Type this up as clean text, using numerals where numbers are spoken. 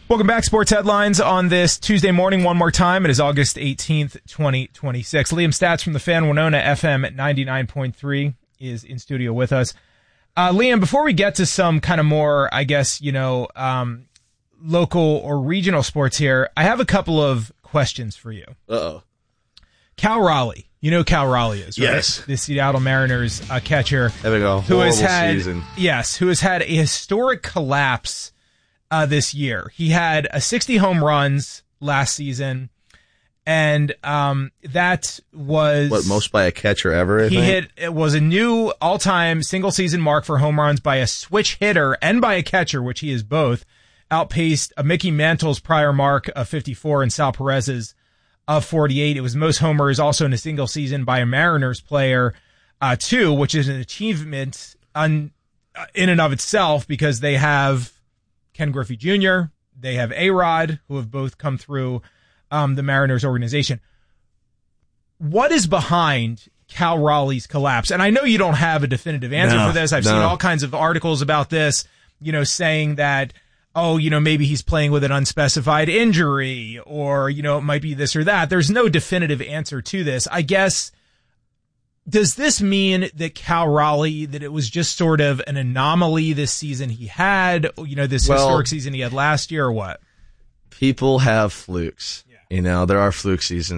Welcome back, Sports Headlines on this Tuesday morning. One more time. It is August 18th, 2026. Liam Stats from the Fan, Winona FM at 99.3 is in studio with us. Liam, before we get to some kind of more, I guess, local or regional sports here, I have a couple of questions for you. Uh-oh. Cal Raleigh. You know who Cal Raleigh is, right? Yes. The Seattle Mariners catcher. Having a horrible season. Yes, who has had a historic collapse this year. He had 60 home runs last season, and that was... What, most by a catcher ever, I think? It was a new all-time single-season mark for home runs by a switch hitter and by a catcher, which he is both, outpaced Mickey Mantle's prior mark of 54 and Sal Perez's of 48. It was most homers also in a single season by a Mariners player, too, which is an achievement in and of itself because they have Ken Griffey Jr., they have A-Rod, who have both come through the Mariners organization. What is behind Cal Raleigh's collapse? And I know you don't have a definitive answer for this. I've seen all kinds of articles about this, saying that, maybe he's playing with an unspecified injury or, it might be this or that. There's no definitive answer to this. I guess, does this mean that Cal Raleigh, that it was just sort of an anomaly this season he had, this historic season he had last year, or what? People have flukes. Yeah. There are fluke seasons.